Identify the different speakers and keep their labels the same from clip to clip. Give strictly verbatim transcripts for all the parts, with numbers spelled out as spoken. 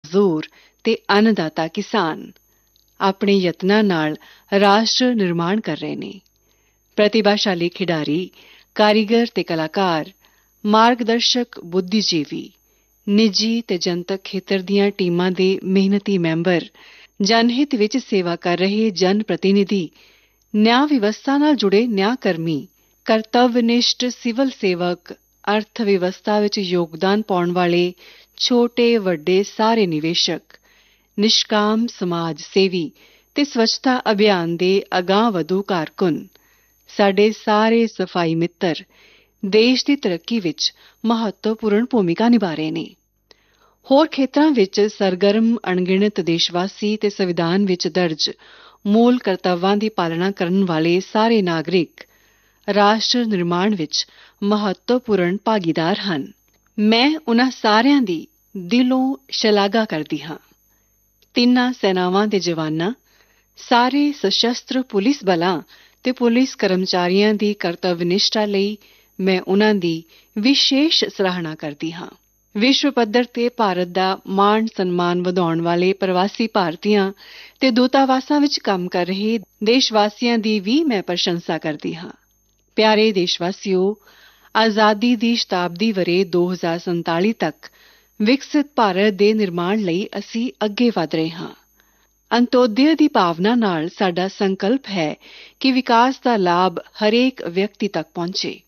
Speaker 1: ਮਜ਼ਦੂਰ ਤੇ ਅੰਨਦਾਤਾ ਕਿਸਾਨ ਆਪਣੇ ਯਤਨਾਂ ਨਾਲ ਰਾਸ਼ਟਰ ਨਿਰਮਾਣ ਕਰ ਰਹੇ ਨੇ। ਪ੍ਰਤਿਭਾਸ਼ਾਲੀ ਖਿਡਾਰੀ, ਕਾਰੀਗਰ ਤੇ ਕਲਾਕਾਰ, ਮਾਰਗਦਰਸ਼ਕ ਬੁੱਧੀਜੀਵੀ, ਨਿੱਜੀ ਤੇ ਜਨਤਕ ਖੇਤਰ ਦੀਆਂ ਟੀਮਾਂ ਦੇ ਮਿਹਨਤੀ ਮੈਂਬਰ, ਜਨਹਿਤ ਵਿੱਚ ਸੇਵਾ ਕਰ ਰਹੇ ਜਨ ਪ੍ਰਤੀਨਿਧੀ, ਨਿਆਂ ਵਿਵਸਥਾ ਨਾਲ ਜੁੜੇ ਨਿਆਂ ਕਰਮੀ, ਕਰਤੱਵਨਿਸ਼ਠ ਸਿਵਲ ਸੇਵਕ, ਅਰਥ ਵਿਵਸਥਾ ਵਿੱਚ ਯੋਗਦਾਨ ਪਾਉਣ ਵਾਲੇ ਛੋਟੇ ਵੱਡੇ ਸਾਰੇ ਨਿਵੇਸ਼ਕ, ਨਿਸ਼ਕਾਮ ਸਮਾਜ ਸੇਵੀ ਤੇ ਸਵੱਛਤਾ ਅਭਿਆਨ ਦੇ ਅਗਾਂਹਵਧੂ ਕਾਰਕੁਨ, ਸਾਡੇ ਸਾਰੇ ਸਫਾਈ ਮਿੱਤਰ ਦੇਸ਼ ਦੀ ਤਰੱਕੀ ਵਿੱਚ ਮਹੱਤਵਪੂਰਨ ਭੂਮਿਕਾ ਨਿਭਾ ਰਹੇ ਨੇ। ਹੋਰ ਖੇਤਰਾਂ ਵਿੱਚ ਸਰਗਰਮ ਅਣਗਿਣਤ ਦੇਸ਼ਵਾਸੀ ਤੇ ਸੰਵਿਧਾਨ ਵਿੱਚ ਦਰਜ ਮੂਲ ਕਰਤੱਵਾਂ ਦੀ ਪਾਲਣਾ ਕਰਨ ਵਾਲੇ ਸਾਰੇ ਨਾਗਰਿਕ ਰਾਸ਼ਟਰ ਨਿਰਮਾਣ ਵਿੱਚ ਮਹੱਤਵਪੂਰਨ ਭਾਗੀਦਾਰ ਹਨ। ਮੈਂ ਉਨ੍ਹਾਂ ਸਾਰਿਆਂ ਦੀ ਦਿਲੋਂ ਸ਼ਲਾਘਾ ਕਰਦੀ ਹਾਂ। ਤਿੰਨਾਂ ਸੈਨਾਵਾਂ ਦੇ ਜਵਾਨਾਂ, ਸਾਰੇ ਸਸ਼ਸਤਰ ਪੁਲਿਸ ਬਲਾਂ ਤੇ ਪੁਲਿਸ ਕਰਮਚਾਰੀਆਂ ਦੀ ਕਰਤੱਵ ਨਿਸ਼ਠਾ ਲਈ ਮੈਂ ਉਨ੍ਹਾਂ ਦੀ ਵਿਸ਼ੇਸ਼ ਸਰਾਹਨਾ ਕਰਦੀ ਹਾਂ। ਵਿਸ਼ਵ ਪੱਧਰ ਤੇ ਭਾਰਤ ਦਾ ਮਾਣ ਸਨਮਾਨ ਵਧਾਉਣ ਵਾਲੇ ਪ੍ਰਵਾਸੀ ਭਾਰਤੀਆਂ ਤੇ ਦੂਤਾਵਾਸਾਂ ਵਿੱਚ ਕੰਮ ਕਰ ਰਹੇ ਦੇਸ਼ਵਾਸੀਆਂ ਦੀ ਵੀ ਮੈਂ ਪ੍ਰਸ਼ੰਸਾ ਕਰਦੀ ਹਾਂ। ਪਿਆਰੇ ਦੇਸ਼ਵਾਸੀਓ, ਆਜ਼ਾਦੀ ਦੀ ਸ਼ਤਾਬਦੀ ਵਰ੍ਹੇ ਦੋ ਹਜ਼ਾਰ ਸੰਤਾਲੀ ਤੱਕ ਵਿਕਸਿਤ ਭਾਰਤ ਦੇ ਨਿਰਮਾਣ ਲਈ ਅਸੀਂ ਅੱਗੇ ਵਧ ਰਹੇ ਹਾਂ। ਅੰਤੋਦਯ ਦੀ ਭਾਵਨਾ ਨਾਲ ਸਾਡਾ ਸੰਕਲਪ ਹੈ ਕਿ ਵਿਕਾਸ ਦਾ ਲਾਭ ਹਰੇਕ ਵਿਅਕਤੀ ਤੱਕ ਪਹੁੰਚੇ।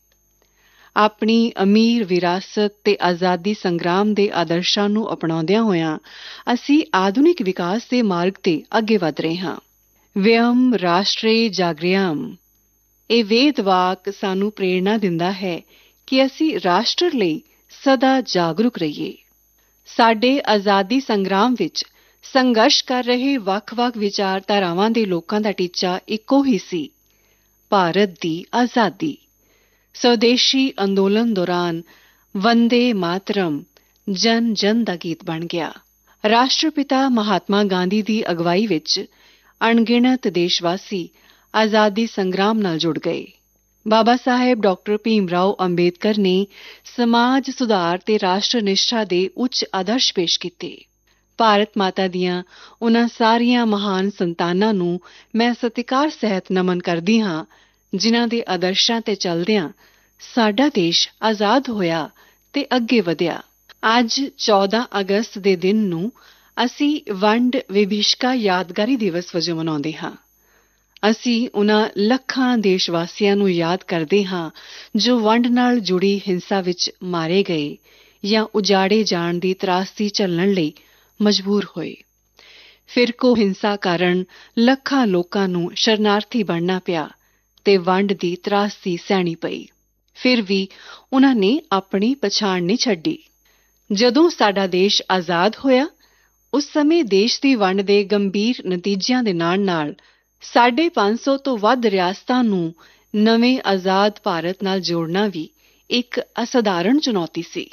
Speaker 1: ਆਪਣੀ ਅਮੀਰ ਵਿਰਾਸਤ ਤੇ ਆਜ਼ਾਦੀ ਸੰਗਰਾਮ ਦੇ ਆਦਰਸ਼ਾਂ ਨੂੰ ਅਪਣਾਉਂਦਿਆਂ ਹੋਇਆਂ ਅਸੀਂ ਆਧੁਨਿਕ ਵਿਕਾਸ ਦੇ ਮਾਰਗ ਤੇ ਅੱਗੇ ਵਧ ਰਹੇ ਹਾਂ। ਵਿਅਮ ਰਾਸ਼ਟਰੇ ਜਾਗਰਿਆਮ, ਇਹ ਵੇਦ ਵਾਕ ਸਾਨੂੰ ਪ੍ਰੇਰਣਾ ਦਿੰਦਾ ਹੈ ਕਿ ਅਸੀਂ ਰਾਸ਼ਟਰ ਲਈ ਸਦਾ ਜਾਗਰੂਕ ਰਹੀਏ। ਸਾਡੇ ਆਜ਼ਾਦੀ ਸੰਗਰਾਮ ਵਿੱਚ ਸੰਘਰਸ਼ ਕਰ ਰਹੇ ਵੱਖ-ਵੱਖ ਵਿਚਾਰਧਾਰਾਵਾਂ ਦੇ ਲੋਕਾਂ ਦਾ ਟੀਚਾ ਇੱਕੋ ਹੀ ਸੀ, ਭਾਰਤ ਦੀ ਆਜ਼ਾਦੀ। ਸਵਦੇਸ਼ੀ ਅੰਦੋਲਨ ਦੌਰਾਨ ਵੰਦੇ ਮਾਤਰਮ ਜਨ ਜਨ ਦਾ ਗੀਤ ਬਣ ਗਿਆ। ਰਾਸ਼ਟਰਪਿਤਾ ਮਹਾਤਮਾ ਗਾਂਧੀ ਦੀ ਅਗਵਾਈ ਵਿੱਚ ਅਣਗਿਣਤ ਦੇਸ਼ਵਾਸੀ ਆਜ਼ਾਦੀ ਸੰਗਰਾਮ ਨਾਲ ਜੁੜ ਗਏ। ਬਾਬਾ ਸਾਹਿਬ ਡਾਕਟਰ ਭੀਮ ਰਾਓ ਅੰਬੇਦਕਰ ਨੇ ਸਮਾਜ ਸੁਧਾਰ ਤੇ ਰਾਸ਼ਟਰ ਨਿਸ਼ਠਾ ਦੇ ਉੱਚ ਆਦਰਸ਼ ਪੇਸ਼ ਕੀਤੇ। ਭਾਰਤ ਮਾਤਾ ਦੀਆਂ ਉਨ੍ਹਾਂ ਸਾਰੀਆਂ ਮਹਾਨ ਸੰਤਾਨਾਂ ਨੂੰ ਮੈਂ ਸਤਿਕਾਰ ਸਹਿਤ ਨਮਨ ਕਰਦੀ ਹਾਂ, ਜਿਨ੍ਹਾਂ ਦੇ ਆਦਰਸ਼ਾਂ ਤੇ ਚੱਲਦਿਆਂ ਸਾਡਾ ਦੇਸ਼ ਆਜ਼ਾਦ ਹੋਇਆ ਤੇ ਅੱਗੇ ਵਧਿਆ। ਅੱਜ ਚੌਦਾਂ ਅਗਸਤ ਦੇ ਦਿਨ ਨੂੰ ਅਸੀਂ ਵੰਡ ਵਿਭੀਸ਼ਕਾ ਯਾਦਗਾਰੀ ਦਿਵਸ ਵਜੋਂ ਮਨਾਉਂਦੇ ਹਾਂ। ਅਸੀਂ ਉਨ੍ਹਾਂ ਲੱਖਾਂ ਦੇਸ਼ਵਾਸੀਆਂ ਨੂੰ ਯਾਦ ਕਰਦੇ ਹਾਂ ਜੋ ਵੰਡ ਨਾਲ ਜੁੜੀ ਹਿੰਸਾ ਵਿੱਚ ਮਾਰੇ ਗਏ ਜਾਂ ਉਜਾੜੇ ਜਾਣ ਦੀ ਤਰਾਸਦੀ ਝੱਲਣ ਲਈ ਮਜਬੂਰ ਹੋਏ। ਫਿਰਕੂ ਹਿੰਸਾ ਕਾਰਨ ਲੱਖਾਂ ਲੋਕਾਂ ਨੂੰ ਸ਼ਰਨਾਰਥੀ ਬਣਨਾ ਪਿਆ ਤੇ ਵੰਡ ਦੀ ਤਰਾਸਦੀ ਸਹਿਣੀ ਪਈ। ਫਿਰ ਵੀ ਉਨ੍ਹਾਂ ਨੇ ਆਪਣੀ ਪਛਾਣ ਨਹੀਂ ਛੱਡੀ। ਜਦੋਂ ਸਾਡਾ ਦੇਸ਼ ਆਜ਼ਾਦ ਹੋਇਆ, ਉਸ ਸਮੇਂ ਦੇਸ਼ ਦੀ ਵੰਡ ਦੇ ਗੰਭੀਰ ਨਤੀਜਿਆਂ ਦੇ ਨਾਲ-ਨਾਲ ਸਾਢੇ ਪੰਜ ਸੌ ਤੋਂ ਵੱਧ ਰਿਆਸਤਾਂ ਨੂੰ ਨਵੇਂ ਆਜ਼ਾਦ ਭਾਰਤ ਨਾਲ ਜੋੜਨਾ ਵੀ ਇੱਕ ਅਸਾਧਾਰਣ ਚੁਣੌਤੀ ਸੀ।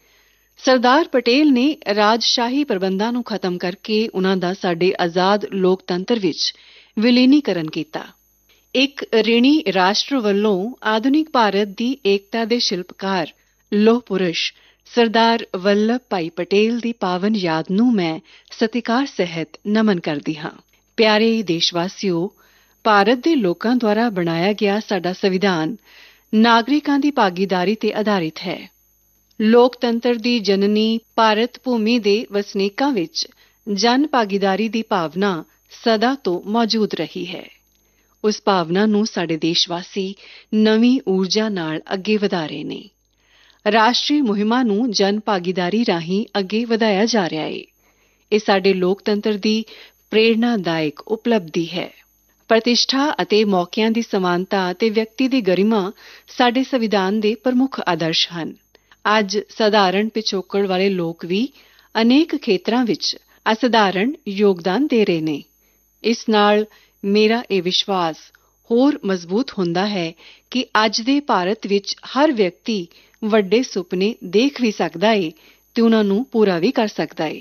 Speaker 1: ਸਰਦਾਰ ਪਟੇਲ ਨੇ ਰਾਜਸ਼ਾਹੀ ਪ੍ਰਬੰਧਾਂ ਨੂੰ ਖਤਮ ਕਰਕੇ ਉਨ੍ਹਾਂ ਦਾ ਸਾਡੇ ਆਜ਼ਾਦ ਲੋਕਤੰਤਰ ਵਿੱਚ ਵਿਲੀਨੀਕਰਨ ਕੀਤਾ। ਇੱਕ ਰਿਣੀ ਰਾਸ਼ਟਰ ਵੱਲੋਂ ਆਧੁਨਿਕ ਭਾਰਤ ਦੀ ਏਕਤਾ ਦੇ ਸ਼ਿਲਪਕਾਰ ਲੋਹ ਪੁਰਸ਼ ਸਰਦਾਰ ਵੱਲਭ ਭਾਈ ਪਟੇਲ ਦੀ ਪਾਵਨ ਯਾਦ ਨੂੰ ਮੈਂ ਸਤਿਕਾਰ ਸਹਿਤ ਨਮਨ ਕਰਦੀ ਹਾਂ। ਪਿਆਰੇ ਦੇਸ਼ਵਾਸੀਓ, ਭਾਰਤ ਦੇ ਲੋਕਾਂ ਦੁਆਰਾ ਬਣਾਇਆ ਗਿਆ ਸਾਡਾ ਸੰਵਿਧਾਨ ਨਾਗਰਿਕਾਂ ਦੀ ਭਾਗੀਦਾਰੀ ਤੇ ਆਧਾਰਿਤ ਹੈ। ਲੋਕਤੰਤਰ ਦੀ ਜਨਨੀ ਭਾਰਤ ਭੂਮੀ ਦੇ ਵਸਨੀਕਾਂ ਵਿੱਚ ਜਨ ਭਾਗੀਦਾਰੀ ਦੀ ਭਾਵਨਾ ਸਦਾ ਤੋਂ ਮੌਜੂਦ ਰਹੀ ਹੈ। ਉਸ ਭਾਵਨਾ ਨੂੰ ਸਾਡੇ ਦੇਸ਼ਵਾਸੀ ਨਵੀਂ ਊਰਜਾ ਨਾਲ ਅੱਗੇ ਵਧਾ ਰਹੇ ਨੇ। ਰਾਸ਼ਟਰੀ ਮੁਹਿੰਮਾਂ ਨੂੰ ਜਨ ਭਾਗੀਦਾਰੀ ਰਾਹੀਂ ਅੱਗੇ ਵਧਾਇਆ ਜਾ ਰਿਹਾ ਹੈ। ਇਹ ਸਾਡੇ ਲੋਕਤੰਤਰ ਦੀ ਪ੍ਰੇਰਣਾਦਾਇਕ ਉਪਲਬਧੀ ਹੈ। ਪ੍ਰਤਿਸ਼ਠਾ ਅਤੇ ਮੌਕਿਆਂ ਦੀ ਸਮਾਨਤਾ ਤੇ ਵਿਅਕਤੀ ਦੀ ਗਰਿਮਾ ਸਾਡੇ ਸੰਵਿਧਾਨ ਦੇ ਪ੍ਰਮੁੱਖ ਆਦਰਸ਼ ਹਨ। ਅੱਜ ਸਧਾਰਣ ਪਿਛੋਕੜ ਵਾਲੇ ਲੋਕ ਵੀ ਅਨੇਕ ਖੇਤਰਾਂ ਵਿੱਚ ਅਸਾਧਾਰਣ ਯੋਗਦਾਨ ਦੇ ਰਹੇ ਨੇ। ਇਸ ਨਾਲ ਮੇਰਾ ਇਹ ਵਿਸ਼ਵਾਸ ਹੋਰ ਮਜ਼ਬੂਤ ਹੁੰਦਾ ਹੈ ਕਿ ਅੱਜ ਦੇ ਭਾਰਤ ਵਿੱਚ ਹਰ ਵਿਅਕਤੀ ਵੱਡੇ ਸੁਪਨੇ ਦੇਖ ਵੀ ਸਕਦਾ ਹੈ ਤੇ ਉਹਨਾਂ ਨੂੰ ਪੂਰਾ ਵੀ ਕਰ ਸਕਦਾ ਹੈ।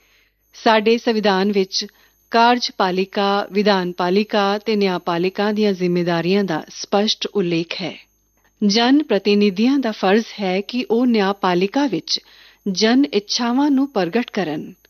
Speaker 1: ਸਾਡੇ ਸੰਵਿਧਾਨ ਵਿੱਚ ਕਾਰਜਪਾਲਿਕਾ, ਵਿਧਾਨਪਾਲਿਕਾ ਤੇ ਨਿਆਂਪਾਲਿਕਾ ਦੀਆਂ ਜ਼ਿੰਮੇਦਾਰੀਆਂ ਦਾ ਸਪਸ਼ਟ ਉਲੇਖ ਹੈ। ਜਨ ਪ੍ਰਤੀਨਿਧੀਆਂ ਦਾ ਫਰਜ਼ ਹੈ ਕਿ ਉਹ ਨਿਆਂਪਾਲਿਕਾ ਵਿੱਚ ਜਨ ਇੱਛਾਵਾਂ ਨੂੰ ਪ੍ਰਗਟ ਕਰਨ